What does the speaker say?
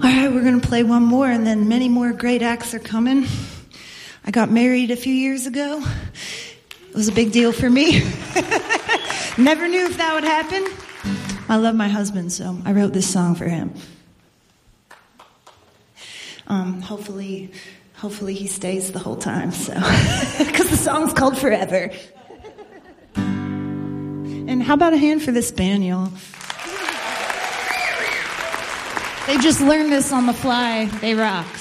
All right, we're going to play one more, and then many more great acts are coming. I got married a few years ago. It was a big deal for me. Never knew if that would happen. I love my husband, so I wrote this song for him. Hopefully he stays the whole time, so because the song's called Forever. And how about a hand for this band, y'all? They just learned this on the fly. They rock.